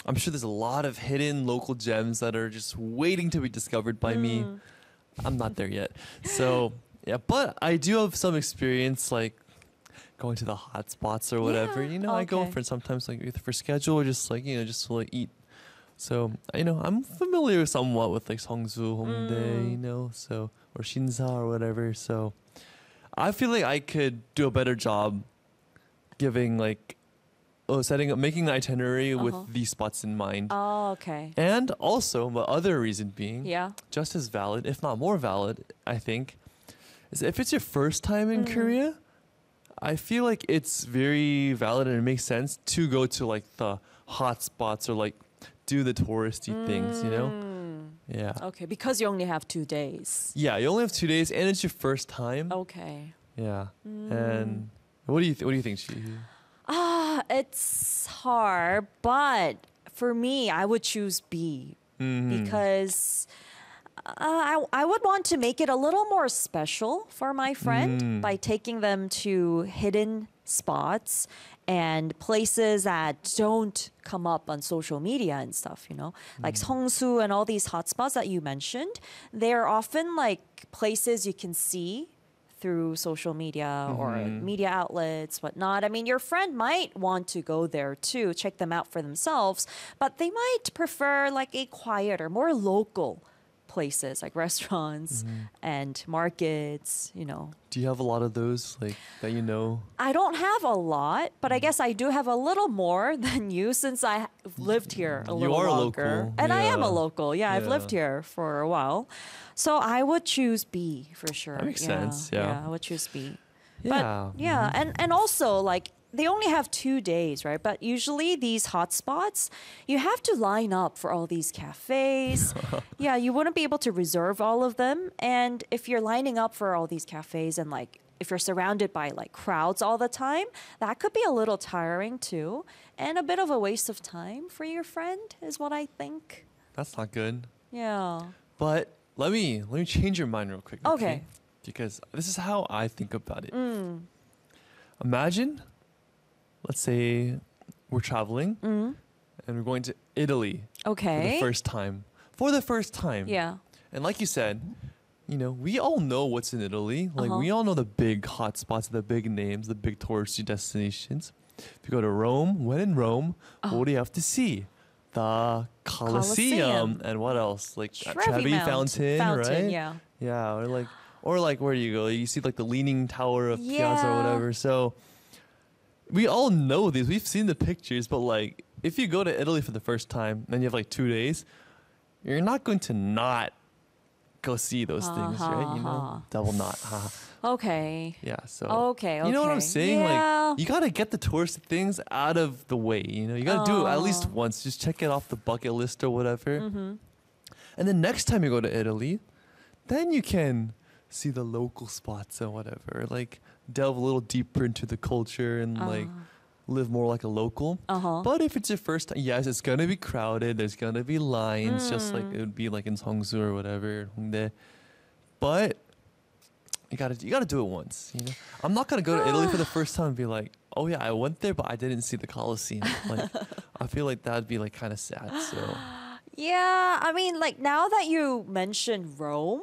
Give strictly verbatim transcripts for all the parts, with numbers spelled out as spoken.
I'm sure there's a lot of hidden local gems that are just waiting to be discovered by me. Mm. I'm not there yet. So yeah, but I do have some experience like going to the hot spots or whatever. Yeah, You know, I go okay. for sometimes like either for schedule or just like, you know, just to like eat. So you know, I'm familiar somewhat with like Seongsu, Hongdae, Mm. you know, so or Shinsa or whatever. So I feel like I could do a better job giving like oh setting up making an itinerary Uh-huh. with these spots in mind. Oh, okay. And also, the other reason being, Yeah. just as valid, if not more valid, I think, is if it's your first time in Mm. Korea, I feel like it's very valid and it makes sense to go to like the hot spots or like do the touristy things, you know? Mm. Yeah. Okay, because you only have two days. Yeah, you only have two days and it's your first time. Okay. Yeah. Mm. And what do you th- what do you think, Chi? Ah, it's hard, but for me, I would choose B Mhm. because uh, I I would want to make it a little more special for my friend Mm. by taking them to hidden spots and places that don't come up on social media and stuff, you know, like Seongsu and all these hotspots that you mentioned. They're often like places you can see through social media or Mhm. media outlets, whatnot. I mean, your friend might want to go there too, check them out for themselves, but they might prefer like a quieter, more local places like restaurants Mhm. and markets, you know. Do you have a lot of those like that you know? I don't have a lot, but Mm. I guess I do have a little more than you since I've lived here a You little are longer. local, And I am a yeah. local. Yeah, I've lived Yeah. here for a while. So I would choose B for sure. That makes yeah, sense, yeah. I would choose B. Yeah. But yeah, and and also like they only have two days, right? But usually these hotspots, you have to line up for all these cafes. Yeah, you wouldn't be able to reserve all of them. And if you're lining up for all these cafes and like if you're surrounded by like crowds all the time, that could be a little tiring too. And a bit of a waste of time for your friend is what I think. That's not good. Yeah. But let me let me change your mind real quick. Okay. Because this is how I think about it. Mm. Imagine, let's say, we're traveling Mm. and we're going to Italy for Okay. the first time. For the first time. Yeah. And like you said, you know, we all know what's in Italy. Like Uh-huh. we all know the big hot spots, the big names, the big touristy destinations. If you go to Rome, when in Rome, Oh. what do you have to see? The Colosseum, Colosseum. and what else? Like uh, Trevi Trevi Mount- Fountain, Fountain, right? yeah. Yeah, or like, or like, where do you go? You see like the Leaning Tower of Piazza or Yeah. whatever. So we all know these. We've seen the pictures, but like, if you go to Italy for the first time and you have like two days, you're not going to not go see those things, right? You Uh-huh. know, double not. haha. Okay. Yeah. So Okay, you know what I'm okay. saying? Yeah. Like, you gotta get the tourist things out of the way. You know, you gotta do it at least Oh. once. Just check it off the bucket list or whatever. Mm-hmm. And then next time you go to Italy, then you can see the local spots and whatever. Like delve a little deeper into the culture and like live more like a local. Uh-huh. But if it's your first time, yes, it's gonna be crowded. There's gonna be lines, just like Mm. it would be like in Seongsu or whatever, Hongdae. But you gotta you gotta do it once. You know, I'm not gonna go to Italy for the first time and be like, oh yeah, I went there, but I didn't see the Colosseum. Like, I feel like that'd be like kind of sad. So Yeah, I mean, like now that you mentioned Rome,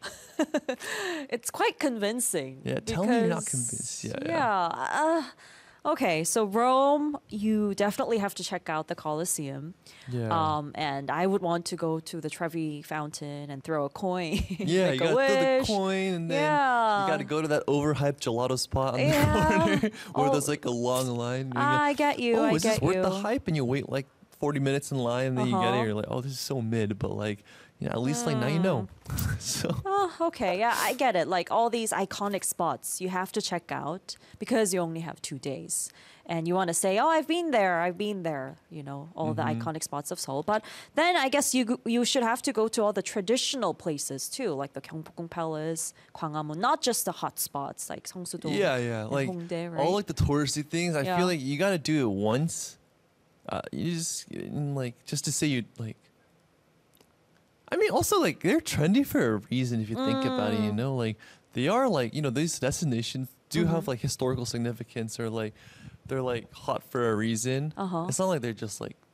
it's quite convincing. Yeah, tell me you're not because- convinced. Yeah, yeah. yeah. Uh, okay, so Rome, you definitely have to check out the Colosseum. yeah, Um, and I would want to go to the Trevi Fountain and throw a coin. yeah. make You a gotta throw the wish. coin, and then Yeah. you gotta go to that overhyped gelato spot on Yeah. the corner where Oh. there's like a long line. You I get you. oh, I is this get worth you. the hype? And you wait like forty minutes in line, and then you get Uh-huh. it. You're like, oh, this is so mid, but like, you know, at least like now you know. so Oh, okay. Yeah, I get it. Like all these iconic spots you have to check out because you only have two days. And you want to say, oh, I've been there, I've been there, you know, all the Mhm. iconic spots of Seoul. But then I guess you you should have to go to all the traditional places too, like the Gyeongbokgung Palace, Gwanghwamun, not just the hot spots like Seongsu-do yeah, yeah, and like Hongdae, right? all like the touristy things. I Yeah. feel like you gotta do it once. Uh, you just and, like just to say you like. I mean, also like they're trendy for a reason. If you think about it, you Mm. know, like they are like you know these destinations do Mhm. have like historical significance or like they're like hot for a reason. Uh-huh. It's not like they're just like